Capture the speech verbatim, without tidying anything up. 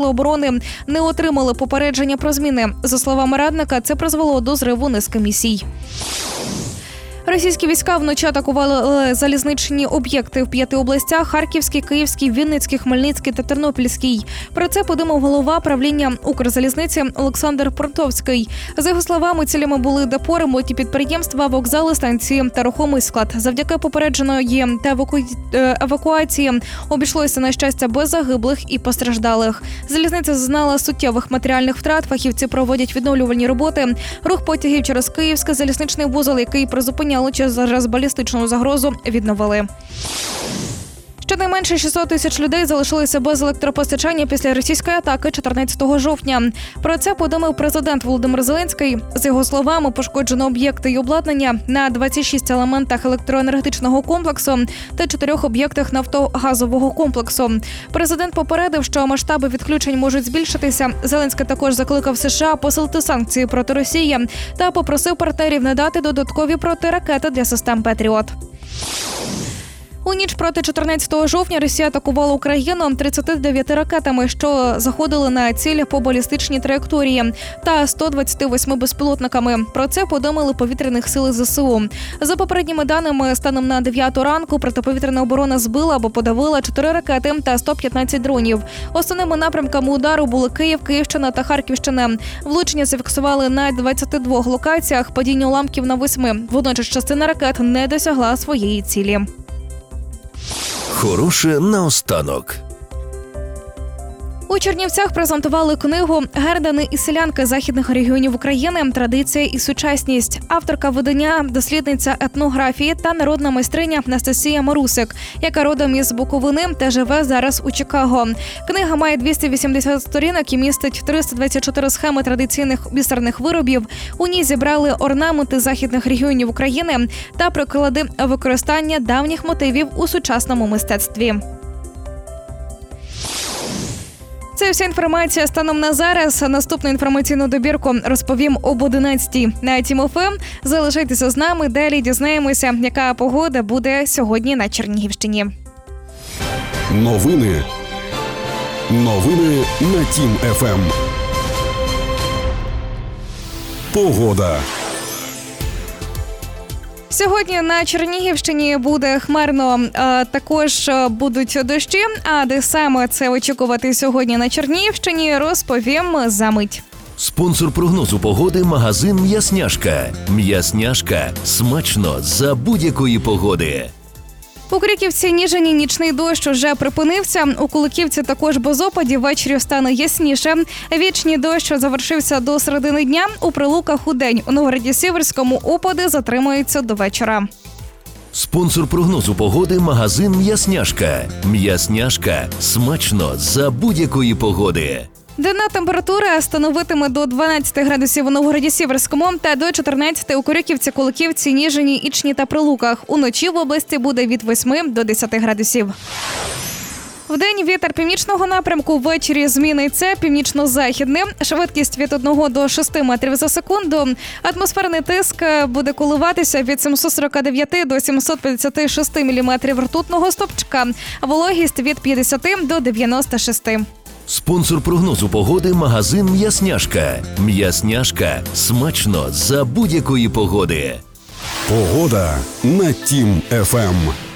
оборони не отримали попередження про зміни. За словами радника, це призвело до зриву низки місій. Російські війська вночі атакували залізничні об'єкти в п'яти областях – Харківській, Київській, Вінницькій, Хмельницькій та Тернопільській. Про це повідомив голова правління Укрзалізниці Олександр Портовський. За його словами, цілями були депо, ремонтні підприємства, вокзали, станції та рухомий склад. Завдяки попередженої та еваку... евакуації обійшлося, на щастя, без загиблих і постраждалих. Залізниця зазнала суттєвих матеріальних втрат, фахівці проводять відновлювальні роботи. Рух потягів через Київський залізничний вузол, який призупиняли через балістичну загрозу, відновили. Щонайменше шістсот тисяч людей залишилися без електропостачання після російської атаки чотирнадцятого жовтня. Про це повідомив президент Володимир Зеленський. За його словами, пошкоджено об'єкти й обладнання на двадцять шість елементах електроенергетичного комплексу та чотирьох об'єктах нафтогазового комплексу. Президент попередив, що масштаби відключень можуть збільшитися. Зеленський також закликав США посилити санкції проти Росії та попросив партнерів надати додаткові протиракети для систем «Петріот». У ніч проти чотирнадцятого жовтня Росія атакувала Україну тридцятьма дев'ятьма ракетами, що заходили на ціль по балістичній траєкторії, та ста двадцятьма восьми безпілотниками. Про це повідомили повітряних сил ЗСУ. За попередніми даними, станом на дев'яту ранку протиповітряна оборона збила або подавила чотири ракети та сто п'ятнадцять дронів. Основними напрямками удару були Київ, Київщина та Харківщина. Влучення зафіксували на двадцяти двох локаціях, падіння уламків на восьми. Водночас частина ракет не досягла своєї цілі. Хороше наостанок. У Чернівцях презентували книгу «Гердани і селянки західних регіонів України. Традиція і сучасність». Авторка видання – дослідниця етнографії та народна майстриня Настасія Марусик, яка родом із Буковини та живе зараз у Чикаго. Книга має двісті вісімдесят сторінок і містить триста двадцять чотири схеми традиційних бісерних виробів. У ній зібрали орнаменти західних регіонів України та приклади використання давніх мотивів у сучасному мистецтві. Це вся інформація станом на зараз. Наступну інформаційну добірку розповім об одинадцятій на Тім еф ем. Залишайтеся з нами, далі дізнаємося, яка погода буде сьогодні на Чернігівщині. Новини. Новини на Тім еф ем. Погода. Сьогодні на Чернігівщині буде хмарно, а також будуть дощі. А де саме це очікувати сьогодні на Чернігівщині, розповім за мить. Спонсор прогнозу погоди – магазин «М'ясняшка». «М'ясняшка» – смачно за будь-якої погоди. У Криківці Ніжині нічний дощ уже припинився. У Куликівці також без опадів, ввечері стане ясніше. Вічний дощ завершився до середини дня. У Прилуках удень. У Новгороді-Сіверському опади затримуються до вечора. Спонсор прогнозу погоди – магазин «М'ясняшка». «М'ясняшка» – смачно за будь-якої погоди. Денна температура становитиме до дванадцяти градусів у Новгороді-Сіверському та до чотирнадцяти у Корюківці, Куликівці, Ніжині, Ічні та Прилуках. Уночі в області буде від восьми до десяти градусів. Вдень вітер північного напрямку, ввечері зміниться північно-західним. Швидкість від одного до шести метрів за секунду. Атмосферний тиск буде коливатися від сімсот сорок дев'ять до сімсот п'ятдесят шість міліметрів ртутного стовпчика. Вологість від п'ятдесят до дев'яноста шести. Спонсор прогнозу погоди – магазин «М'ясняшка». «М'ясняшка» – смачно за будь-якої погоди. Погода на Тім еф ем.